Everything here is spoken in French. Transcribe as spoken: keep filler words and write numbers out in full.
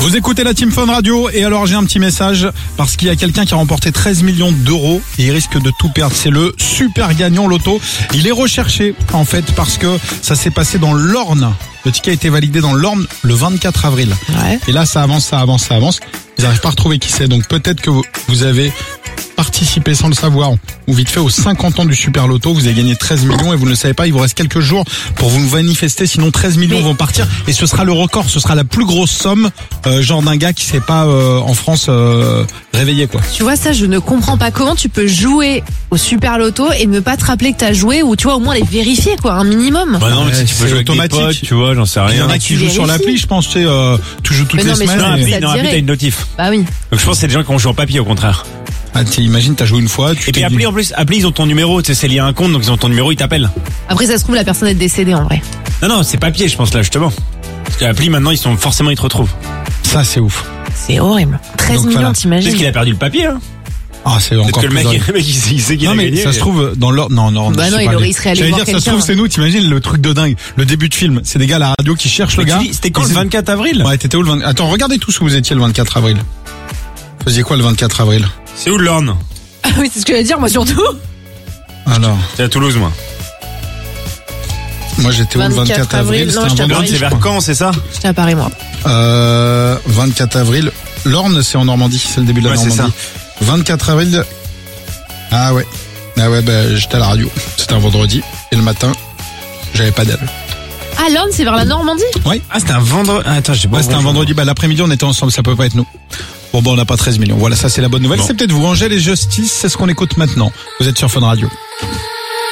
Vous écoutez la Team Fun Radio et alors j'ai un petit message parce qu'il y a quelqu'un qui a remporté treize millions d'euros et il risque de tout perdre. C'est le super gagnant loto. Il est recherché en fait parce que ça s'est passé dans l'Orne. Le ticket a été validé dans l'Orne le vingt-quatre avril. Ouais. Et là ça avance, ça avance, ça avance. Ils n'arrivent pas à retrouver qui c'est. Donc peut-être que vous avez participé sans le savoir ou vite fait aux cinquante ans du Super Loto, vous avez gagné treize millions et vous ne le savez pas, il vous reste quelques jours pour vous manifester, sinon treize millions Mais... vont partir et ce sera le record, ce sera la plus grosse somme euh, genre d'un gars qui s'est pas euh, en France euh, réveillé quoi. Tu vois ça, je ne comprends pas comment tu peux jouer au Super Loto et ne pas te rappeler que t'as joué ou tu vois au moins les vérifier quoi, un minimum. Bah non, mais Ouais, si tu peux c'est jouer avec des automatique. potes, tu vois, j'en sais Il y rien. en a Bah, qui tu jouent sur vérifies. l'appli, je pense, tu sais, euh, tu joues toutes Mais les non, mais semaines. sur Non, et- appli, ça non, te appli, dirait. t'as une notif. Bah oui. Donc je pense que c'est des gens qui ont joué en papier au contraire. Ah, t'imagines, t'as joué une fois, tu Et t'es puis appli dit- en plus, appli ils ont ton numéro, tu sais, c'est lié à un compte, donc ils ont ton numéro, ils t'appellent. Après ça se trouve la personne est décédée en vrai. Non, non, c'est papier, je pense là, justement. Parce que l'appli maintenant, ils sont forcément, ils te retrouvent. Ça c'est ouf. C'est horrible. treize Donc, millions, voilà. Peut-être t'imagines? qu'il a perdu le papier, hein. Ah, c'est Peut-être encore que le plus mec, horrible. le mec, il sait, il sait qu'il Non a mais gagné. ça se trouve dans l'ordre. Non non. Bah je non, sais il pas aurait- le- il serait allé J'allais voir dire, ça se quelqu'un. trouve c'est nous. T'imagines le truc de dingue. Le début de film, c'est des gars à la radio qui cherchent le Mais tu gars. dis, C'était quand le Ils- vingt-quatre avril? Ouais, t'étais où le vingt... Attends, regardez tous où vous étiez le vingt-quatre avril. Vous faisiez quoi le vingt-quatre avril? C'est où l'Orne? Ah oui, c'est ce que j'allais dire moi surtout. Alors, C'est à Toulouse, moi. moi j'étais où le vingt-quatre vingt-quatre avril? avril, C'était non, un j'étais à L'Orne, vendredi. c'est je vers crois. quand, c'est ça? J'étais à Paris moi. Euh, vingt-quatre avril. L'Orne, c'est en Normandie. C'est le début de la Ouais, c'est Normandie. vingt-quatre avril. Ah ouais. Ah ouais, bah, j'étais à la radio. C'était un vendredi. Et le matin, j'avais pas d'aile. Ah l'Orne c'est vers la Normandie? Ah, c'était un vendredi. Ah, attends, j'ai pas. Ouais, c'était un vendredi. Bah, l'après-midi, on était ensemble. Ça peut pas être nous. Bon, bah, on n'a pas treize millions. Voilà, ça, c'est la bonne nouvelle. Bon. C'est peut-être vous. Angèle et Justice, c'est ce qu'on écoute maintenant. Vous êtes sur Fun Radio.